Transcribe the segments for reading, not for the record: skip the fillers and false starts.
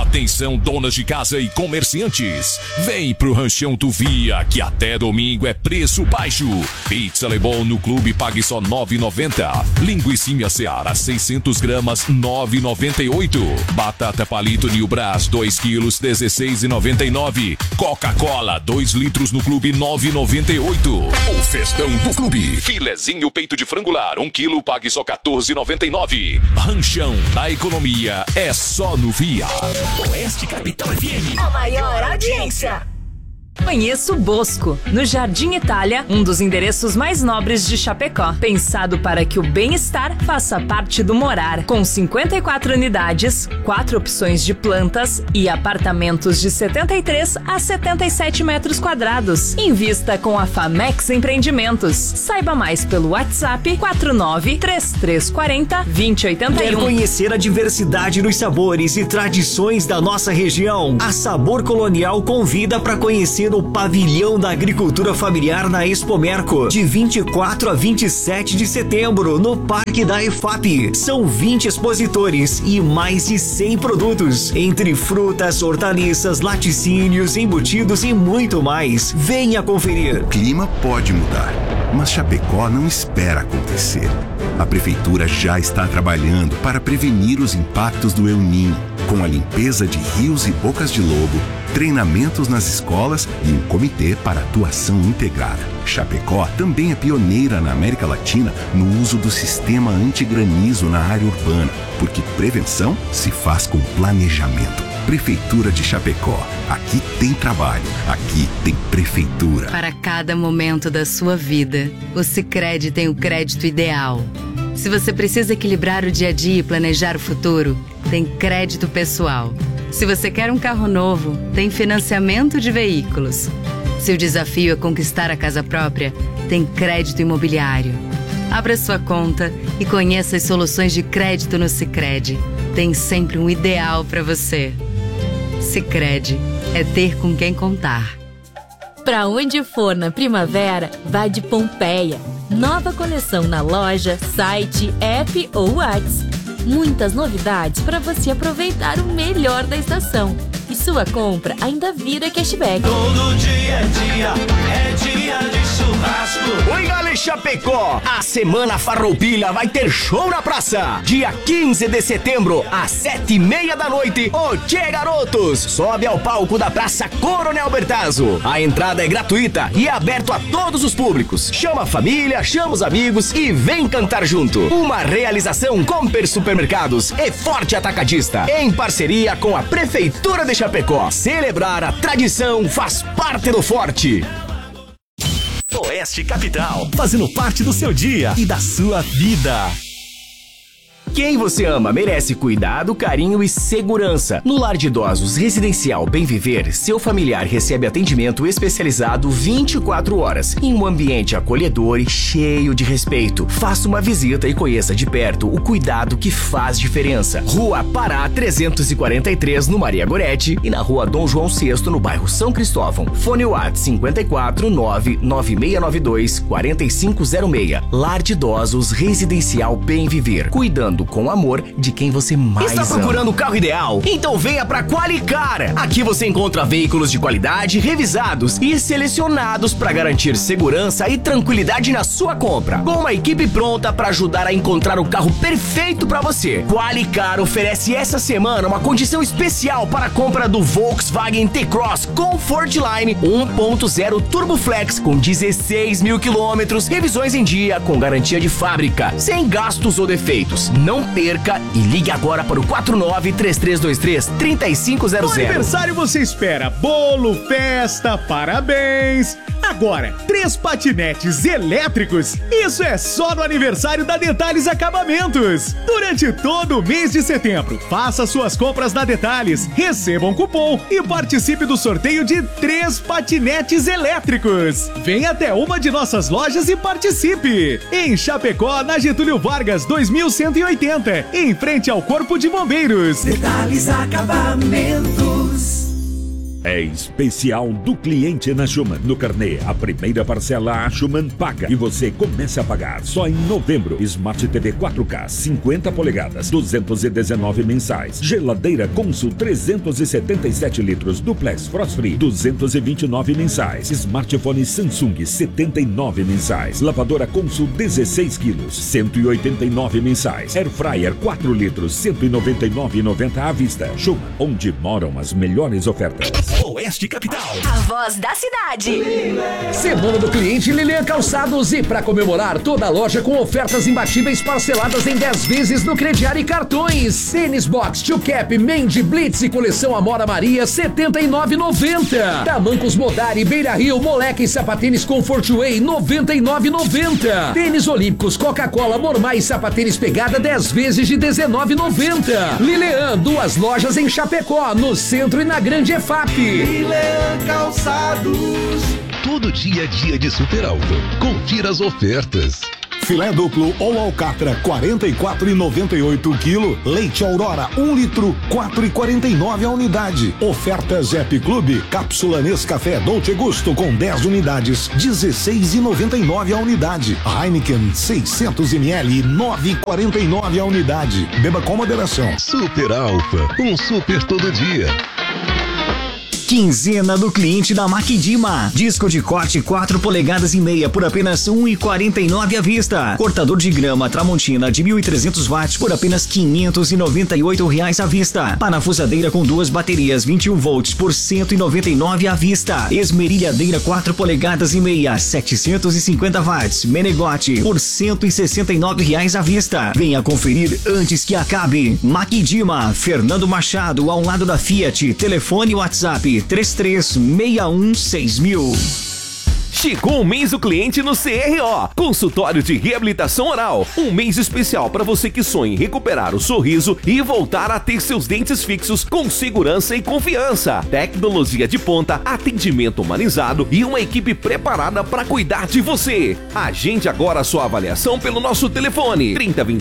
Atenção, donas de casa e comerciantes. Vem pro Ranchão Tuvia, que até domingo é preço baixo. Pizza Lebon no clube pague só R$ 9,90. Linguicinha Seara 600 gramas R$ 9,98. Batata palito New Brás 2 quilos R$ 16,99. Coca-Cola 2 litros no clube R$ 9,98. O festão do clube. Filezinho peito de frangular 1 quilo pague só R$ 14,99. Ranchão, a economia é só no Via. Oeste Capital FM. A maior audiência. Conheça o Bosco, no Jardim Itália, um dos endereços mais nobres de Chapecó. Pensado para que o bem-estar faça parte do morar. Com 54 unidades, 4 opções de plantas e apartamentos de 73 a 77 metros quadrados. Invista com a Famex Empreendimentos. Saiba mais pelo WhatsApp 49-3340-2081. Quer conhecer a diversidade dos sabores e tradições da nossa região? A Sabor Colonial convida para conhecer o Pavilhão da Agricultura Familiar na Expomerco, de 24 a 27 de setembro, no Parque da EFAP. São 20 expositores e mais de 100 produtos, entre frutas, hortaliças, laticínios, embutidos e muito mais. Venha conferir. O clima pode mudar, mas Chapecó não espera acontecer. A Prefeitura já está trabalhando para prevenir os impactos do El Niño, com a limpeza de rios e bocas de lobo, treinamentos nas escolas e um comitê para atuação integrada. Chapecó também é pioneira na América Latina no uso do sistema antigranizo na área urbana, porque prevenção se faz com planejamento. Prefeitura de Chapecó. Aqui tem trabalho, aqui tem prefeitura. Para cada momento da sua vida, o Sicredi tem o crédito ideal. Se você precisa equilibrar o dia a dia e planejar o futuro, tem crédito pessoal. Se você quer um carro novo, tem financiamento de veículos. Se o desafio é conquistar a casa própria, tem crédito imobiliário. Abra sua conta e conheça as soluções de crédito no Sicredi. Tem sempre um ideal para você. Sicredi é ter com quem contar. Pra onde for na primavera, vá de Pompeia. Nova coleção na loja, site, app ou WhatsApp. Muitas novidades para você aproveitar o melhor da estação. E sua compra ainda vira cashback. Todo dia é dia de churrasco. Oi, galera Chapecó! A Semana Farroupilha vai ter show na praça. Dia 15 de setembro, às 7:30 da noite. Ô, tchê, garotos! Sobe ao palco da Praça Coronel Bertazzo. A entrada é gratuita e é aberto a todos os públicos. Chama a família, chama os amigos e vem cantar junto. Uma realização Comper Supermercados e Forte Atacadista, em parceria com a Prefeitura de Chapecó. Celebrar a tradição faz parte do Forte. Oeste Capital, fazendo parte do seu dia e da sua vida. Quem você ama merece cuidado, carinho e segurança. No Lar de Idosos Residencial Bem Viver, seu familiar recebe atendimento especializado 24 horas, em um ambiente acolhedor e cheio de respeito. Faça uma visita e conheça de perto o cuidado que faz diferença. Rua Pará 343, no Maria Goretti, e na Rua Dom João VI, no bairro São Cristóvão. Fone WhatsApp 54 99692 4506. Lar de Idosos Residencial Bem Viver, cuidando com amor de quem você mais ama. Está procurando o carro ideal? Então venha pra Qualicar. Aqui você encontra veículos de qualidade revisados e selecionados para garantir segurança e tranquilidade na sua compra, com uma equipe pronta para ajudar a encontrar o carro perfeito para você. Qualicar oferece essa semana uma condição especial para a compra do Volkswagen T-Cross Comfortline 1.0 Turbo Flex com 16 mil quilômetros, revisões em dia com garantia de fábrica, sem gastos ou defeitos. Não perca e ligue agora para o 49-3323-3500. No aniversário você espera bolo, festa, parabéns. Agora, 3 patinetes elétricos. Isso é só no aniversário da Detalhes Acabamentos. Durante todo o mês de setembro, faça suas compras na Detalhes, receba um cupom e participe do sorteio de 3 patinetes elétricos. Venha até uma de nossas lojas e participe. Em Chapecó, na Getúlio Vargas 2180, em frente ao Corpo de Bombeiros. Detalhes Acabamentos. É especial do cliente na Schumann. No carnê, a primeira parcela a Schumann paga e você começa a pagar só em novembro. Smart TV 4K 50 polegadas, 219 mensais. Geladeira Consul 377 litros duplex Frost Free, 229 mensais. Smartphone Samsung 79 mensais. Lavadora Consul 16 quilos, 189 mensais. Air Fryer 4 litros, 199,90 à vista. Schumann, onde moram as melhores ofertas. Oeste Capital. A voz da cidade. Semana do cliente Lilian Calçados e para comemorar toda a loja com ofertas imbatíveis parceladas em 10 vezes no crediário e cartões. Tênis Box, Tio Cap, Mendy, Blitz e coleção Amora Maria, R$ 79,90. Tamancos Modari, Beira Rio, Moleque e Sapatênis Comfort Way, R$ 99,90. Tênis Olímpicos, Coca-Cola, Mormai e Sapatênis Pegada, 10 vezes de R$ 19,90. Lilian, 2 lojas em Chapecó, no centro e na Grande EFAP. Lilian Calçados. Todo dia é dia de Super Alto. Confira as ofertas. Filé duplo ou alcatra, R$ 44,98 quilo. Leite Aurora, 1 litro, R$ 4,49 a unidade. Oferta Zep Clube, cápsula Nescafé Dolce Gusto com 10 unidades, R$ 16,99 a unidade. Heineken, 600 ml, R$ 9,49 a unidade. Beba com moderação. Super Alfa, um super todo dia. Quinzena do cliente da Maquidima. Disco de corte 4 polegadas e meia por apenas R$ 1,49 à vista. Cortador de grama Tramontina de 1.300 watts por apenas R$ 598 à vista. Parafusadeira com 2 baterias 21 volts por R$ 199 à vista. Esmerilhadeira 4 polegadas e meia 750 watts. Menegote por R$ 169 à vista. Venha conferir antes que acabe. Maquidima, Fernando Machado, ao lado da Fiat. Telefone WhatsApp 33616000. Chegou o mês do cliente no CRO, Consultório de Reabilitação Oral. Um mês especial para você que sonha em recuperar o sorriso e voltar a ter seus dentes fixos com segurança e confiança. Tecnologia de ponta, atendimento humanizado e uma equipe preparada para cuidar de você. Agende agora a sua avaliação pelo nosso telefone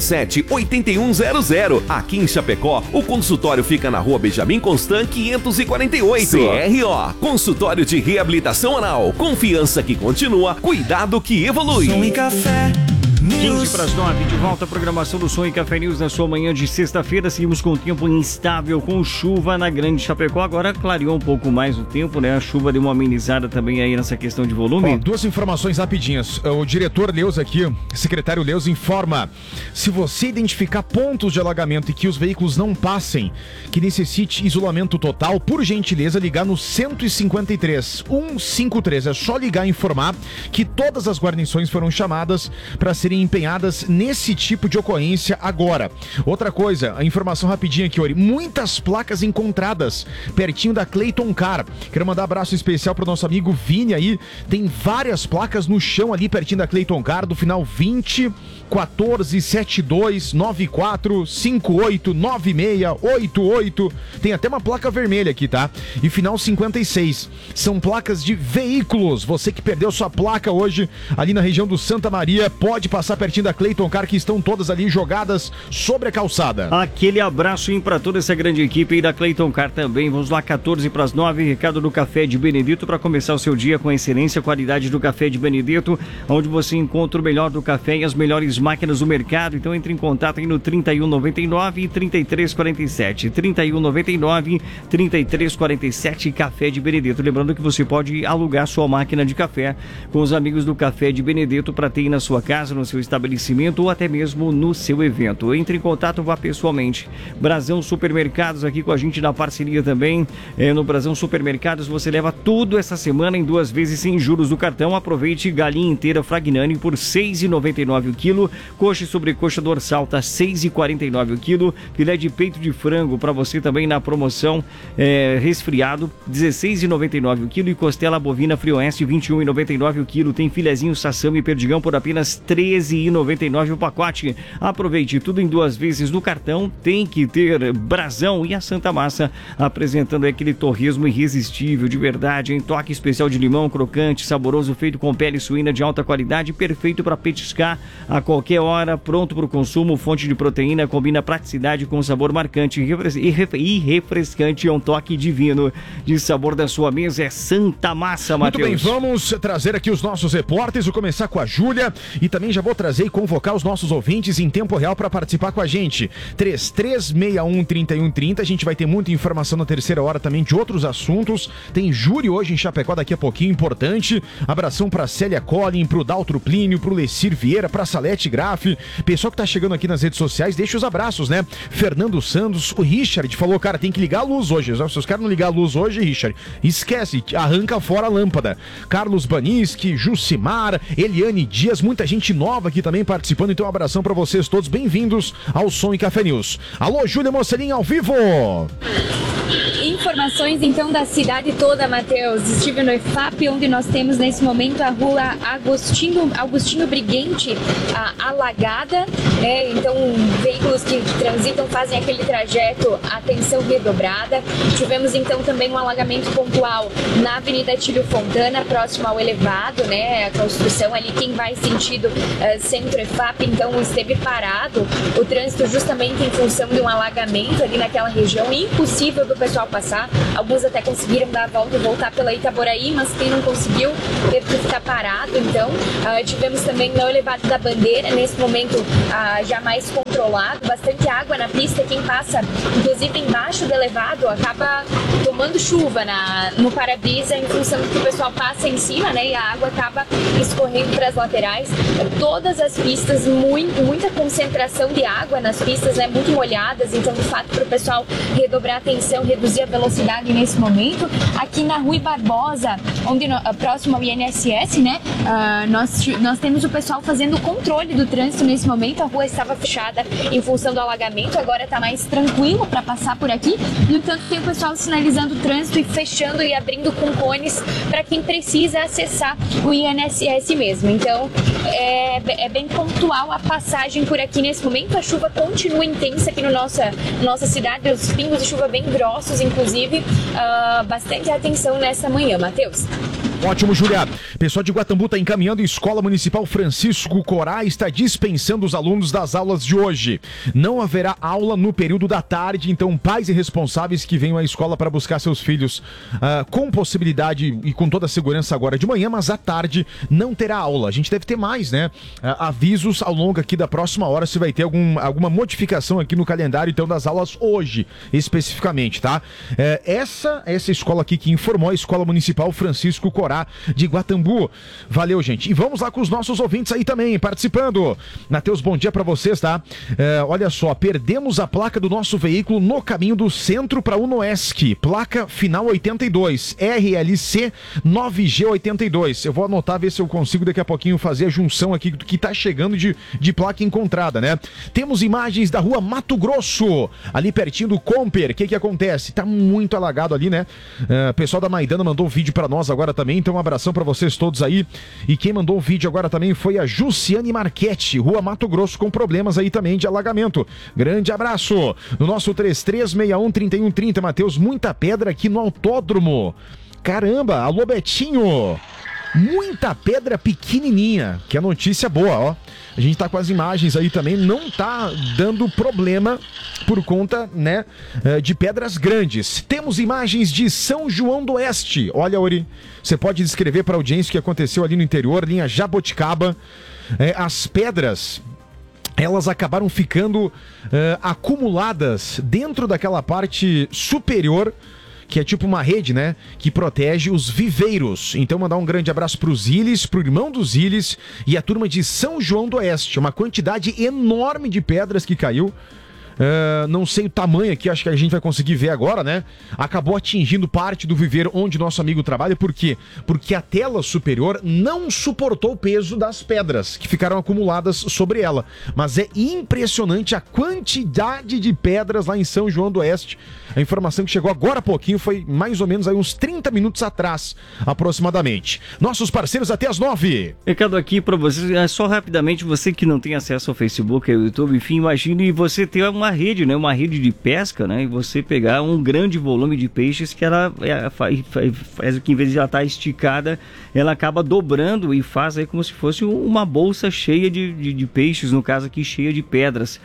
3027-8100. Aqui em Chapecó, o consultório fica na Rua Benjamin Constant 548. CRO, Consultório de Reabilitação Oral. Confiança que continua, cuidado que evolui. Som e Café 15 para as 9, de volta à programação do Som e Café News na sua manhã de sexta-feira. Seguimos com o tempo instável, com chuva na Grande Chapecó. Agora clareou um pouco mais o tempo, né? A chuva deu uma amenizada também aí nessa questão de volume. Duas informações rapidinhas. O diretor Leus aqui, secretário Leus, informa: se você identificar pontos de alagamento e que os veículos não passem, que necessite isolamento total, por gentileza ligar no 153 153. É só ligar e informar que todas as guarnições foram chamadas para serem empenhadas nesse tipo de ocorrência agora. Outra coisa, a informação rapidinha aqui, Ori. Muitas placas encontradas pertinho da Clayton Car. Quero mandar um abraço especial pro nosso amigo Vini aí. Tem várias placas no chão ali pertinho da Clayton Car, do final 20, 14, 72, 94, 58, 96, 88. Tem até uma placa vermelha aqui, tá? E final 56. São placas de veículos. Você que perdeu sua placa hoje ali na região do Santa Maria, pode passar pertinho da Clayton Car, que estão todas ali jogadas sobre a calçada. Aquele abraço para toda essa grande equipe aí da Clayton Car também. Vamos lá, 14 para as 9, recado do Café de Benedito para começar o seu dia com excelência, qualidade do Café de Benedito, onde você encontra o melhor do café e as melhores máquinas do mercado. Então entre em contato aí no 3199 e 3347. 3199 3347, Café de Benedito. Lembrando que você pode alugar sua máquina de café com os amigos do Café de Benedito para ter na sua casa, no seu estabelecimento ou até mesmo no seu evento. Entre em contato, vá pessoalmente. Brasão Supermercados aqui com a gente na parceria também. No Brasão Supermercados você leva tudo essa semana em 2 vezes sem juros do cartão. Aproveite galinha inteira Fragnani por R$ 6,99 o quilo. Coxa e sobrecoxa dorsal tá R$ 6,49 o quilo. Filé de peito de frango para você também na promoção resfriado R$ 16,99 o quilo. E costela bovina Frioeste R$ 21,99 o quilo. Tem filezinho Sassami e Perdigão por apenas R$ 15,99 o pacote. Aproveite tudo em 2 vezes no cartão, tem que ter brasão. E a Santa Massa apresentando aquele torresmo irresistível, de verdade, em toque especial de limão, crocante, saboroso, feito com pele suína de alta qualidade, perfeito para petiscar a qualquer hora, pronto para o consumo, fonte de proteína, combina praticidade com sabor marcante e refrescante, é um toque divino de sabor da sua mesa, é Santa Massa, Matheus. Muito bem, vamos trazer aqui os nossos repórteres, vou começar com a Júlia e também já vou trazer e convocar os nossos ouvintes em tempo real para participar com a gente. 3361-3130, a gente vai ter muita informação na terceira hora também de outros assuntos, tem júri hoje em Chapecó daqui a pouquinho, importante, abração para Célia Collin, pro Daltro Plínio, pro Lecir Vieira, pra Salete Graff, pessoal que tá chegando aqui nas redes sociais, deixa os abraços, né? Fernando Santos, o Richard falou, cara, tem que ligar a luz hoje, se os caras não ligar a luz hoje, Richard, esquece, arranca fora a lâmpada. Carlos Baniski, Jucimar, Eliane Dias, muita gente nova aqui também participando, então um abração pra vocês todos, bem-vindos ao Som e Café News. Alô, Júlia Mocelin, ao vivo! Informações então da cidade toda, Matheus. Estive no EFAP, onde nós temos nesse momento a rua Agostinho Briguente alagada, né? Então veículos que transitam fazem aquele trajeto, atenção redobrada. Tivemos então também um alagamento pontual na Avenida Tílio Fontana, próximo ao elevado, né? A construção ali, quem vai sentido centro EFAP, então esteve parado o trânsito justamente em função de um alagamento ali naquela região, impossível do pessoal passar. Alguns até conseguiram dar a volta e voltar pela Itaboraí, mas quem não conseguiu teve que ficar parado. Então tivemos também no elevado da Bandeira, nesse momento já mais controlado, bastante água na pista. Quem passa inclusive embaixo do elevado acaba tomando chuva no para-brisa em função do que o pessoal passa em cima, né? E a água acaba escorrendo para as laterais. Todas as pistas, muita concentração de água nas pistas, né? Muito molhadas, então de fato para o pessoal redobrar a atenção, reduzir a velocidade nesse momento. Aqui na Rui Barbosa, próximo ao INSS, né? Nós temos o pessoal fazendo o controle do trânsito nesse momento. A rua estava fechada em função do alagamento, agora está mais tranquilo para passar por aqui. No entanto, tem o pessoal sinalizando o trânsito e fechando e abrindo com cones para quem precisa acessar o INSS mesmo. Então, é bem pontual a passagem por aqui nesse momento. A chuva continua intensa aqui na nossa cidade, os pingos de chuva bem grossos, inclusive. Bastante atenção nessa manhã, Matheus. Ótimo, Julia. Pessoal de Guatambu está encaminhando. Escola Municipal Francisco Corá está dispensando os alunos das aulas de hoje. Não haverá aula no período da tarde, então pais e responsáveis que venham à escola para buscar seus filhos com possibilidade e com toda a segurança agora de manhã, mas à tarde não terá aula. A gente deve ter mais, né? Avisos ao longo aqui da próxima hora se vai ter alguma modificação aqui no calendário, então, das aulas hoje, especificamente, tá? Essa escola aqui que informou, a Escola Municipal Francisco Corá de Guatambu. Valeu, gente. E vamos lá com os nossos ouvintes aí também, participando. Matheus, bom dia pra vocês, tá? Olha só, perdemos a placa do nosso veículo no caminho do centro pra Unoesc. Placa final 82, RLC 9G82. Eu vou anotar, ver se eu consigo daqui a pouquinho fazer a junção aqui do que tá chegando de placa encontrada, né? Temos imagens da rua Mato Grosso, ali pertinho do Comper. O que acontece? Tá muito alagado ali, né? O pessoal da Maidana mandou um vídeo pra nós agora também, então um abração pra vocês todos aí. E quem mandou o vídeo agora também foi a Jussiane Marchetti, rua Mato Grosso, com problemas aí também de alagamento. Grande abraço. No nosso 3361-3130, Matheus, muita pedra aqui no autódromo. Caramba, alô Betinho. Muita pedra pequenininha, que é notícia boa, ó. A gente tá com as imagens aí também, não tá dando problema por conta, né, de pedras grandes. Temos imagens de São João do Oeste. Olha, Ori, você pode descrever para a audiência o que aconteceu ali no interior, linha Jaboticaba. As pedras, elas acabaram ficando acumuladas dentro daquela parte superior, que é tipo uma rede, né, que protege os viveiros. Então mandar um grande abraço pro Ziles, pro irmão dos Ziles e a turma de São João do Oeste. Uma quantidade enorme de pedras que caiu não sei o tamanho aqui, acho que a gente vai conseguir ver agora, né? Acabou atingindo parte do viveiro onde nosso amigo trabalha. Por quê? Porque a tela superior não suportou o peso das pedras que ficaram acumuladas sobre ela. Mas é impressionante a quantidade de pedras lá em São João do Oeste. A informação que chegou agora há pouquinho foi mais ou menos aí uns 30 minutos atrás, aproximadamente. Nossos parceiros até as 9. Recado aqui pra vocês, só rapidamente, você que não tem acesso ao Facebook, ao YouTube, enfim, imagine você ter uma rede, né? Uma rede de pesca, né? E você pegar um grande volume de peixes que ela faz o que, em vez de ela estar esticada, ela acaba dobrando e faz aí como se fosse uma bolsa cheia de peixes, no caso aqui cheia de pedras.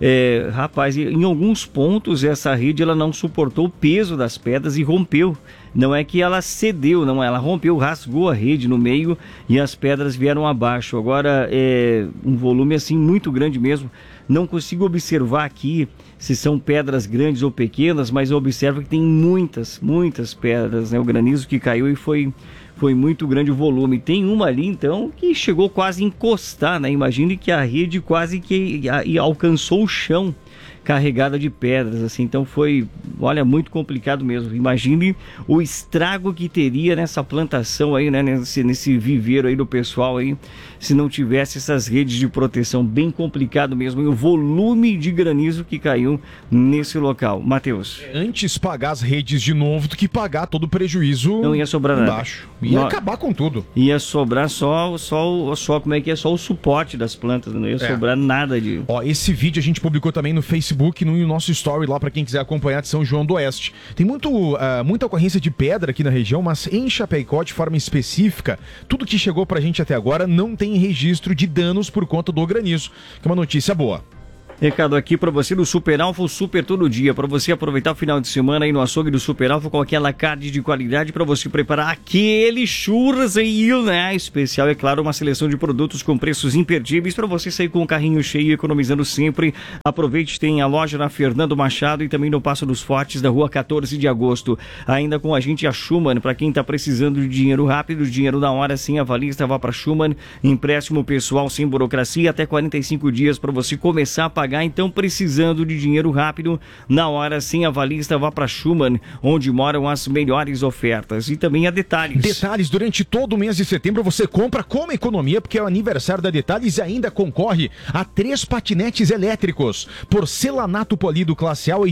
Rapaz, em alguns pontos essa rede ela não suportou o peso das pedras e rompeu. Não é que ela cedeu, não, ela rompeu, rasgou a rede no meio e as pedras vieram abaixo. Agora é um volume assim muito grande mesmo. Não consigo observar aqui se são pedras grandes ou pequenas, mas eu observo que tem muitas pedras, né? O granizo que caiu e foi muito grande o volume. Tem uma ali, então, que chegou quase a encostar, né? Imagine que a rede quase que alcançou o chão, carregada de pedras, assim. Então foi, olha, muito complicado mesmo. Imagine o estrago que teria nessa plantação aí, né? Nesse viveiro aí do pessoal aí, se não tivesse essas redes de proteção. Bem complicado mesmo. E o volume de granizo que caiu nesse local. Matheus. Antes pagar as redes de novo do que pagar todo o prejuízo. Não ia sobrar nada. Embaixo. Ia acabar com tudo. Ia sobrar só como é que é? Só o suporte das plantas. Não ia sobrar nada de... Ó, esse vídeo a gente publicou também no Facebook, no nosso story lá, para quem quiser acompanhar, de São João do Oeste. Tem muita ocorrência de pedra aqui na região, mas em Chapecó, de forma específica, tudo que chegou pra gente até agora não tem registro de danos por conta do granizo, que é uma notícia boa. Recado aqui pra você do Super Alfa, o Super todo dia, pra você aproveitar o final de semana aí no açougue do Super Alfa com aquela carne de qualidade pra você preparar aquele churras aí, né? Especial, é claro, uma seleção de produtos com preços imperdíveis pra você sair com o carrinho cheio, economizando sempre. Aproveite, tem a loja na Fernando Machado e também no Passo dos Fortes, da rua 14 de agosto. Ainda com a gente a Schumann, pra quem tá precisando de dinheiro rápido, dinheiro na hora, sim, avalista, vá pra Schumann, empréstimo pessoal sem burocracia, até 45 dias pra você começar a pagar. Então, precisando de dinheiro rápido, na hora sim, avalista, vá para Schumann, onde moram as melhores ofertas. E também a Detalhes. Detalhes, durante todo o mês de setembro você compra com economia, porque é o aniversário da Detalhes e ainda concorre a 3 patinetes elétricos. Porcelanato polido classe A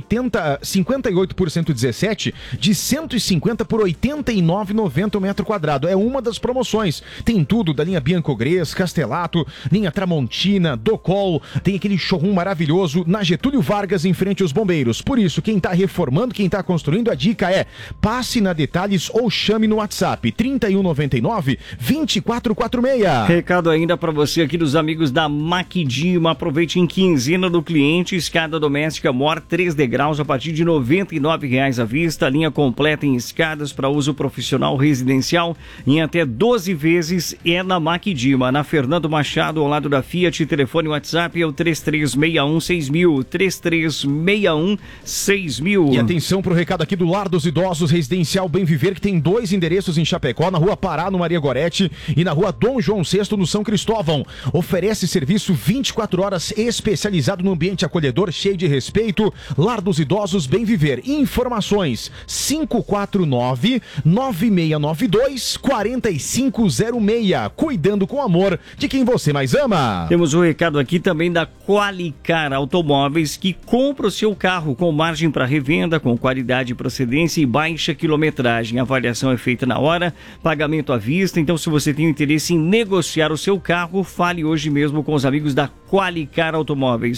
58% 17, de 150 por 89,90 o metro quadrado. É uma das promoções. Tem tudo da linha Biancogres, Castelato, linha Tramontina, Docol, tem aquele showroom maravilhoso na Getúlio Vargas, em frente aos bombeiros. Por isso, quem tá reformando, quem tá construindo, a dica é: passe na Detalhes ou chame no WhatsApp 3199-2446. Recado ainda para você aqui dos amigos da Maquidima. Aproveite em quinzena do cliente, escada doméstica Mor 3 degraus a partir de R$ 99,00 à vista, linha completa em escadas para uso profissional residencial em até 12 vezes é na Maquidima, na Fernando Machado, ao lado da Fiat. Telefone WhatsApp é o 33616000, 33616000. E atenção pro recado aqui do Lar dos Idosos Residencial Bem Viver, que tem 2 endereços em Chapecó, na Rua Pará, no Maria Gorete, e na Rua Dom João VI, no São Cristóvão. Oferece serviço 24 horas especializado no ambiente acolhedor, cheio de respeito. Lar dos Idosos Bem Viver. Informações 549-9692-4506. Cuidando com amor de quem você mais ama. Temos um recado aqui também da Qualicar Automóveis, que compra o seu carro com margem para revenda, com qualidade, procedência e baixa quilometragem. A avaliação é feita na hora, pagamento à vista. Então, se você tem interesse em negociar o seu carro, fale hoje mesmo com os amigos da Qualicar Automóveis.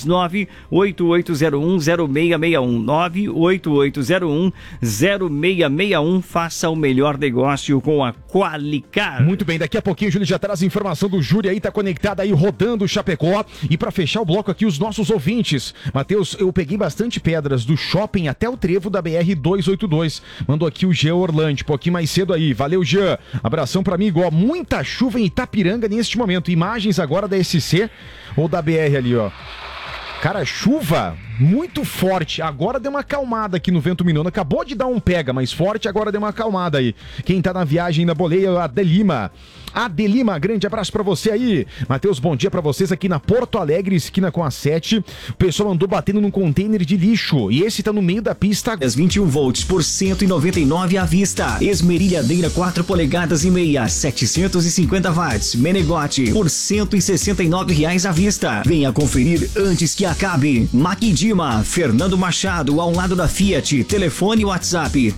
988010661, 988010661. Faça o melhor negócio com a Qualicar. Muito bem, daqui a pouquinho o Júlio já traz informação do Júlio aí, tá conectado aí, rodando o Chapecó. E para fechar o bloco aqui, os nossos ouvintes. Matheus, eu peguei bastante pedras do shopping até o trevo da BR-282. Mandou aqui o Jean Orlando, um pouquinho mais cedo aí. Valeu, Jean. Abração pra mim, igual. Muita chuva em Itapiranga neste momento. Imagens agora da SC ou da BR ali, ó. Cara, chuva muito forte. Agora deu uma acalmada aqui no Vento Minuano. Acabou de dar um pega mais forte, agora deu uma acalmada aí. Quem tá na viagem da boleia é a Adelima. Adelima, grande abraço pra você aí. Matheus, bom dia pra vocês aqui na Porto Alegre, esquina com a 7. O pessoal andou batendo num container de lixo e esse tá no meio da pista. 21 volts por 199 à vista. Esmerilhadeira 4 polegadas e meia, 750 watts. Menegote por R$169 à vista. Venha conferir antes que acabe. Maquidima, Fernando Machado, ao lado da Fiat. Telefone WhatsApp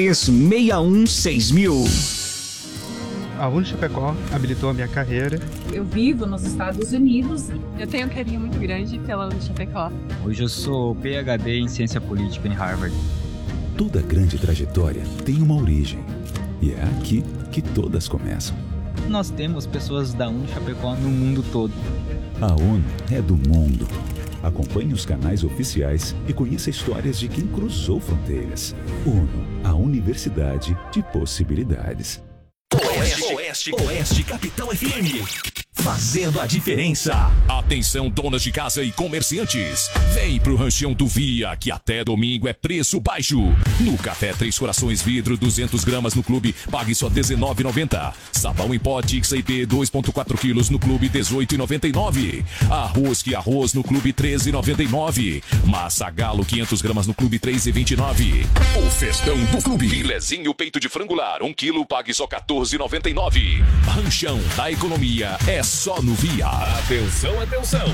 33616000. A Unichapecó habilitou a minha carreira. Eu vivo nos Estados Unidos. Eu tenho um carinho muito grande pela Unichapecó. Hoje eu sou PhD em Ciência Política em Harvard. Toda grande trajetória tem uma origem. E é aqui que todas começam. Nós temos pessoas da Unichapecó no mundo todo. A ONU é do mundo. Acompanhe os canais oficiais e conheça histórias de quem cruzou fronteiras. ONU, a Universidade de Possibilidades. Oeste Capital FM. Fazendo a diferença. Atenção, donas de casa e comerciantes. Vem pro Ranchão do Via, que até domingo é preço baixo. No Café Três Corações Vidro, 200 gramas no clube, pague só R$19,90. Sabão em pó Tixa IP 2,4 quilos no clube, R$18,99. Arroz que arroz no clube, R$13,99. Massa Galo 500 gramas no clube, R$3,29. O festão do clube. Filezinho peito de frangular, 1 quilo, pague só R$14,99. Ranchão da economia é só no Via. Atenção, atenção.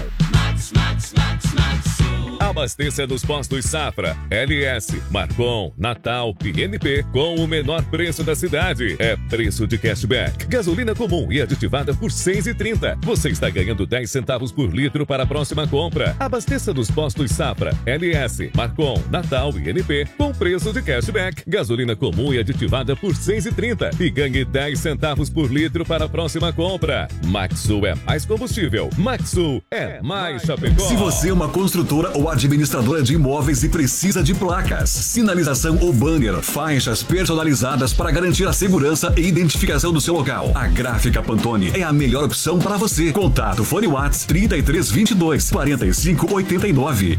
Abasteça nos postos Safra, LS, Marcon, Natal e NP com o menor preço da cidade. É preço de cashback. Gasolina comum e aditivada por R$6,30. Você está ganhando 10 centavos por litro para a próxima compra. Abasteça nos postos Safra, LS, Marcon, Natal e NP com preço de cashback. Gasolina comum e aditivada por R$6,30 e ganhe 10 centavos por litro para a próxima compra. Maxsul é mais combustível. Maxsul é mais Chapecó. Se você é uma construtora ou administradora de imóveis e precisa de placas, sinalização ou banner, faixas personalizadas para garantir a segurança e identificação do seu local, a Gráfica Pantone é a melhor opção para você. Contato fone WhatsApp 3322 4589